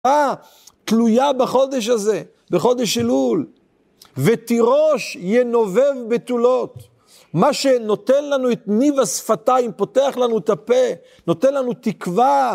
תלויה בחודש הזה, בחודש אלול. ותירוש ינובב בתולות. מה שנותן לנו את ניב השפתיים, פותח לנו את הפה, נותן לנו תקווה,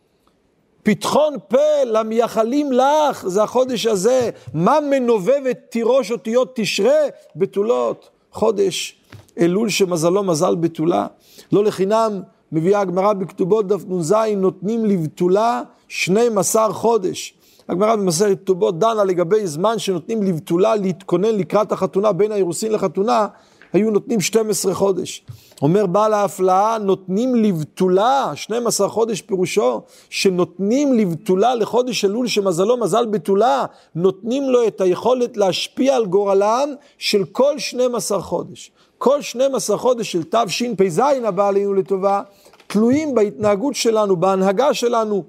פתחון פה למייחלים לך, זה החודש הזה. מה מנובב את תירוש אותיות תשרה? בתולות. חודש אלול שמזלו מזל בתולה. לא לחינם מביאה הגמרא בכתובות דף נ"ז, נותנים לבתולה 12 חודש. הגמרא במסכת כתובות דנה לגבי זמן שנותנים לבתולה להתכונן לקראת החתונה, בין האירוסין לחתונה, היו נותנים 12 חודש. אומר בעל ההפלאה, נותנים לבתולה, 12 חודש פירושו, שנותנים לבתולה לחודש אלול שמזלו מזל בתולה, נותנים לו את היכולת להשפיע על גורלם של כל 12 חודש. כל 12 חודש של תשפ"ז הבא עלינו לטובה, תלויים בהתנהגות שלנו, בהנהגה שלנו,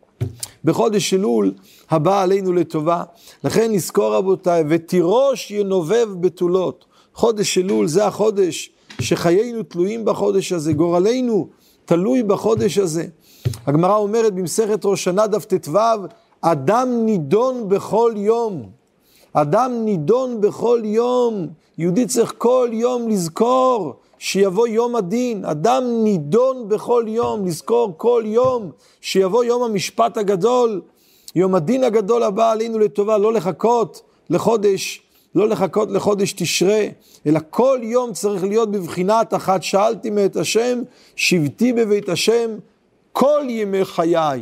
בחודש אלול הבא עלינו לטובה. לכן נזכור רבותיי, ותירוש ינובב בתולות. חודש אלול זה החודש שחיינו תלויים בחודש הזה, גורלנו תלוי בחודש הזה. הגמרא אומרת במסכת ראש השנה דף ט"ו, אדם נידון בכל יום. אדם נידון בכל יום. יהודי צריך כל יום לזכור שיבוא יום הדין. אדם נידון בכל יום, לזכור כל יום שיבוא יום המשפט הגדול, יום הדין הגדול הבא עלינו לטובה. לא לחכות לחודש, לא לחכות לחודש תשרה, אלא כל יום צריך להיות בבחינת אחת שאלתי מאת השם, שבתי בבית השם כל ימי חיי.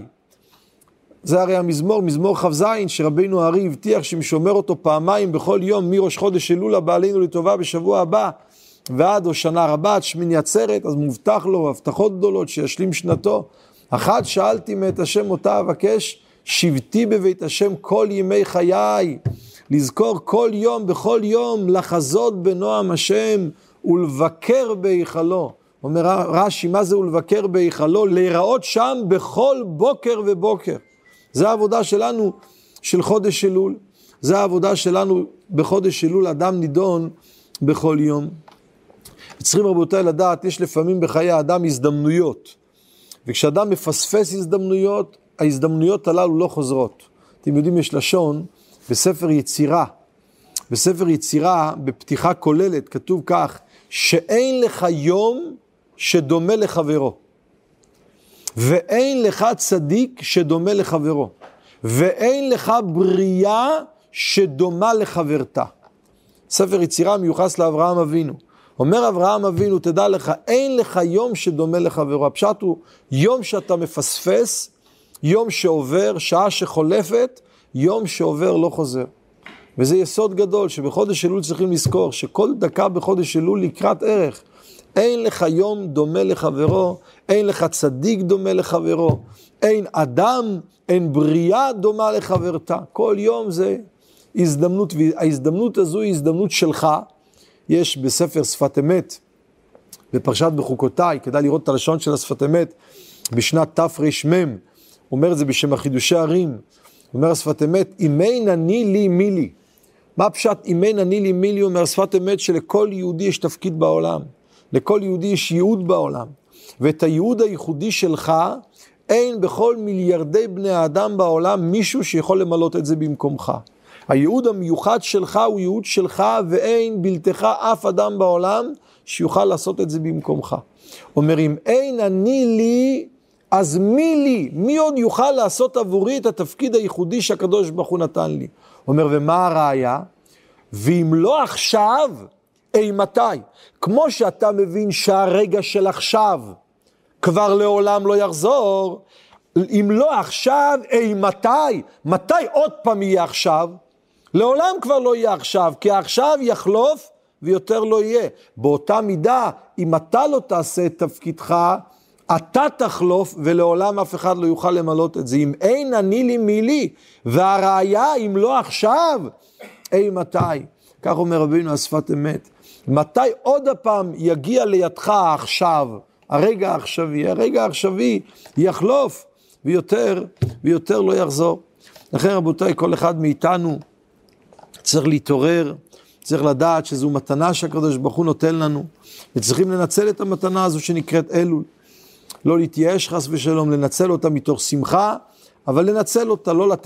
זה הרי המזמור, מזמור כ"ז, שרבינו הארי הבטיח שמשומר אותו פעמיים בכל יום, מראש חודש אלול הבא עלינו לטובה בשבוע הבא, ועד שנה רבה, עד שמיני עצרת, אז מובטח לו הבטחות גדולות שישלים שנתו. אחת שאלתי מאת השם אותה אבקש, שבתי בבית השם כל ימי חיי. לזכור כל יום, בכל יום, לחזות בנועם השם ולבקר בהיכלו. אומר רש"י, מה זה ולבקר בהיכלו? להיראות שם בכל בוקר ובוקר. זה העבודה שלנו של חודש אלול. זה העבודה שלנו בחודש אלול, אדם נידון בכל יום. צריכים רבותיי לדעת, יש לפעמים בחיי האדם הזדמנויות. וכשאדם מפספס הזדמנויות, ההזדמנויות הללו לא חוזרות. אתם יודעים, יש לשון בספר יצירה. בספר יצירה, בפתיחה כוללת, כתוב כך, שאין לך יום שדומה לחברו. ואין לך צדיק שדומה לחברו. ואין לך בריאה שדומה לחברתה. ספר יצירה מיוחס לאברהם אבינו. אומר אברהם אבינו, תדע לך, אין לך יום שדומה לחברו. הפשט הוא, יום שאתה מפספס, יום שעובר, שעה שחולפת, יום שעובר לא חוזר. וזה יסוד גדול, שבחודש אלול צריכים לזכור, שכל דקה בחודש אלול לקראת ערך. אין לך יום דומה לחברו, אין לך צדיק דומה לחברו, אין אדם, אין בריאה דומה לחברתה. כל יום זה הזדמנות, וההזדמנות הזו היא הזדמנות שלך. יש בספר שפת אמת, בפרשת בחוקותיי, כדאי לראות את הלשון של השפת אמת, בשנת תרמ"ם, אומר את זה בשם החידושי ערים, אומר השפת אמת, אם אין אני לי מי לי. מה פשט אם אין אני לי מי לי? אומר השפת אמת שלכל יהודי יש תפקיד בעולם, לכל יהודי יש ייעוד בעולם, ואת הייעוד הייחודי שלך, אין בכל מיליארדי בני האדם בעולם מישהו שיכול למלות את זה במקומך. הייעוד המיוחד שלך הוא ייעוד שלך, ואין בלתך אף אדם בעולם שיוכל לעשות את זה במקומך. אומר, אם אין אני לי, אז מי לי? מי עוד יוכל לעשות עבורי את התפקיד הייחודי שהקדוש ברוך הוא נתן לי? אומר, ומה הראיה? ואם לא עכשיו, מתי? כמו שאתה מבין שהרגע של עכשיו כבר לעולם לא יחזור, אם לא עכשיו, מתי? מתי עוד פעם יהיה עכשיו? לעולם כבר לא יהיה עכשיו, כי עכשיו יחלוף ויותר לא יהיה. באותה מידה, אם אתה לא תעשה את תפקידך, אתה תחלוף ולעולם אף אחד לא יוכל למלות את זה. אם אין אני לי מי לי, והראיה אם לא עכשיו, מתי? כך אומר רבינו השפת אמת. מתי עוד הפעם יגיע לידך עכשיו, הרגע העכשווי יחלוף ויותר לא יחזור. לכן רבותיי, כל אחד מאיתנו צריך להתעורר, צריך לדעת שזו מתנה שהקדוש ברוך הוא נותן לנו, וצריכים לנצל את המתנה הזו שנקראת אלול. לא להתייאש חס ושלום, לנצל אותה מתוך שמחה, אבל לנצל אותה, לא לתת